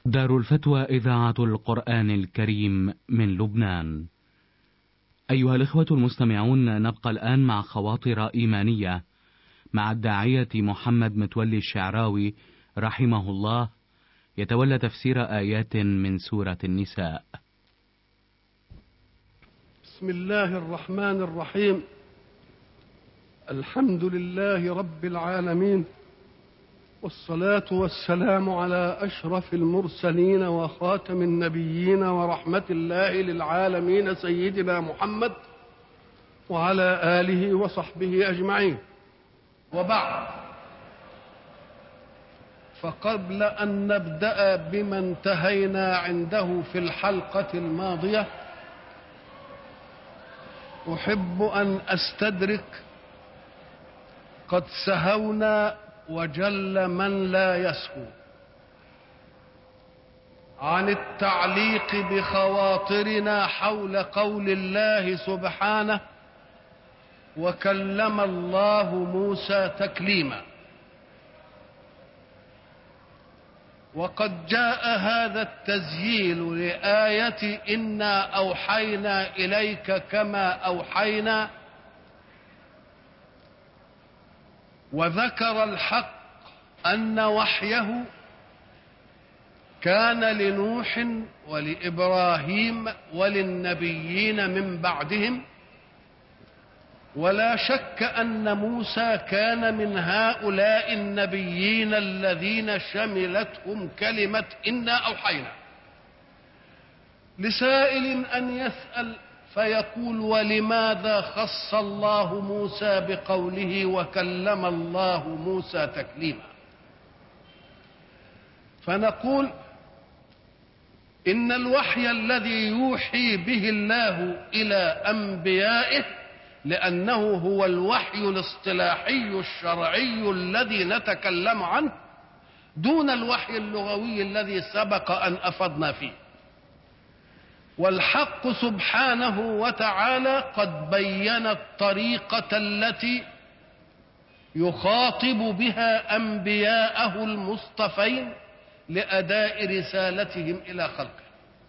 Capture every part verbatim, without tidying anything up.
دار الفتوى إذاعة القرآن الكريم من لبنان. أيها الإخوة المستمعون، نبقى الآن مع خواطر إيمانية مع الداعية محمد متولي الشعراوي رحمه الله، يتولى تفسير آيات من سورة النساء. بسم الله الرحمن الرحيم. الحمد لله رب العالمين، والصلاة والسلام على أشرف المرسلين وخاتم النبيين ورحمة الله للعالمين سيدنا محمد وعلى آله وصحبه أجمعين، وبعد، فقبل أن نبدأ بما انتهينا عنده في الحلقة الماضية أحب أن أستدرك قد سهونا وجل من لا يسهو عن التعليق بخواطرنا حول قول الله سبحانه: وكلم الله موسى تكليما. وقد جاء هذا التسجيل لآية إنا أوحينا إليك كما أوحينا، وذكر الحق أن وحيه كان لنوح ولإبراهيم وللنبيين من بعدهم، ولا شك أن موسى كان من هؤلاء النبيين الذين شملتهم كلمة إنا أوحينا. لسائل أن يسأل فيقول: ولماذا خص الله موسى بقوله وكلم الله موسى تكليما؟ فنقول إن الوحي الذي يوحي به الله إلى أنبيائه، لأنه هو الوحي الاصطلاحي الشرعي الذي نتكلم عنه دون الوحي اللغوي الذي سبق أن أفضنا فيه. والحق سبحانه وتعالى قد بين الطريقة التي يخاطب بها أنبياءه المصطفين لأداء رسالتهم إلى خلقه.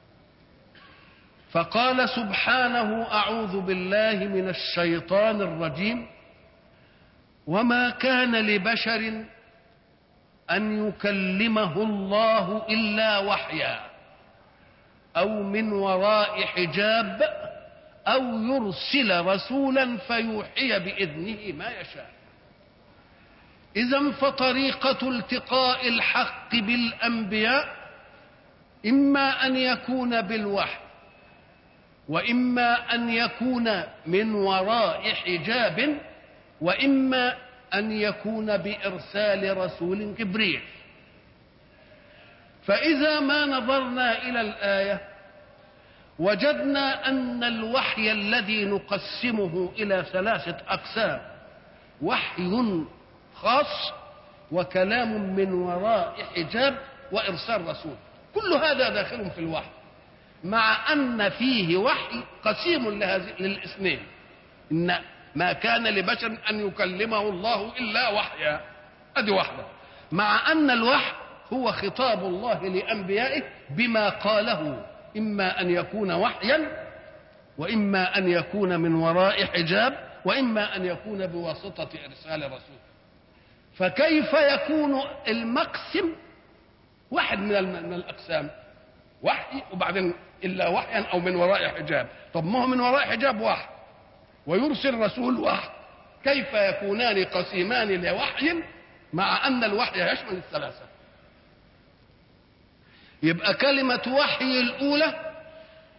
فقال سبحانه: أعوذ بالله من الشيطان الرجيم: وما كان لبشر أن يكلمه الله إلا وحيا أو من وراء حجاب أو يرسل رسولا فيوحي بإذنه ما يشاء. إذن فطريقة التقاء الحق بالأنبياء إما أن يكون بالوحي، وإما أن يكون من وراء حجاب، وإما أن يكون بإرسال رسول جبريل. فإذا ما نظرنا إلى الآية وجدنا أن الوحي الذي نقسمه إلى ثلاثة أقسام: وحي خاص، وكلام من وراء حجاب، وإرسال رسول. كل هذا داخل في الوحي، مع أن فيه وحي قسيم للاثنين: إن ما كان لبشر أن يكلمه الله إلا وحيا، أدي واحدة. مع أن الوحي هو خطاب الله لأنبيائه بما قاله، إما أن يكون وحيا، وإما أن يكون من وراء حجاب، وإما أن يكون بواسطة إرسال رسول. فكيف يكون المقسم واحد من الأقسام؟ وحي وبعدين إلا وحيا أو من وراء حجاب. طب ما هو من وراء حجاب واحد ويرسل رسول واحد، كيف يكونان قسيمان لوحي مع أن الوحي يشمل الثلاثة؟ يبقى كلمة وحي الأولى